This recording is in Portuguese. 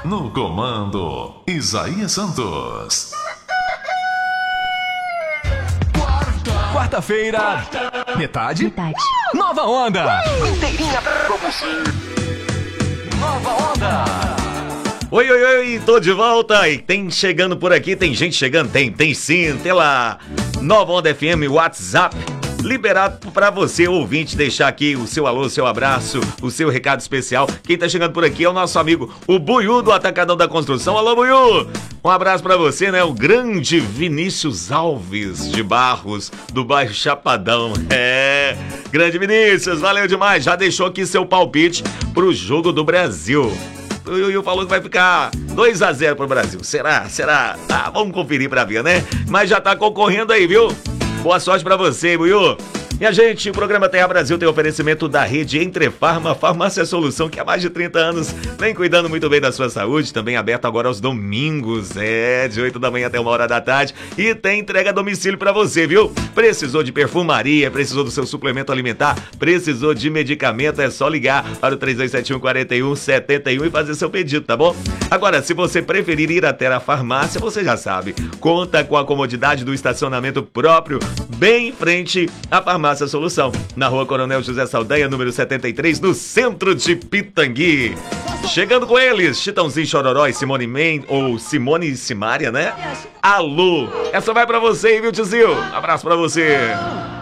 No comando, Isaías Santos. Quarta-feira, metade. Nova onda. Inteirinha pra você. Nova onda. Oi, oi, oi, tô de volta e tem chegando por aqui, tem gente chegando, tem sim, pela Nova Onda FM WhatsApp, liberado pra você, ouvinte, deixar aqui o seu alô, o seu abraço, o seu recado especial. Quem tá chegando por aqui é o nosso amigo, o Buiú do Atacadão da Construção. Alô, Buiú! Um abraço pra você, né? O grande Vinícius Alves de Barros, do bairro Chapadão. Grande Vinícius, valeu demais, já deixou aqui seu palpite pro jogo do Brasil. O Yuyu falou que vai ficar 2-0 pro Brasil. Será? Ah, vamos conferir pra ver, né? Mas já tá concorrendo aí, viu? Boa sorte pra você, Yuyu. E a gente, o programa Terra Brasil tem oferecimento da rede Entre Farma, Farmácia Solução, que há mais de 30 anos vem cuidando muito bem da sua saúde, também aberto agora aos domingos, de 8 da manhã até 1 hora da tarde, e tem entrega a domicílio pra você, viu? Precisou de perfumaria, precisou do seu suplemento alimentar, precisou de medicamento, é só ligar para o 3271-4171 e fazer seu pedido, tá bom? Agora, se você preferir ir até a farmácia, você já sabe, conta com a comodidade do estacionamento próprio, bem em frente à farmácia Solução, na rua Coronel José Saldanha, número 73, no centro de Pitangui. Chegando com eles, Chitãozinho Chororó e Simone e Simária, né? Alô! Essa vai pra você, viu, tiozinho? Abraço pra você.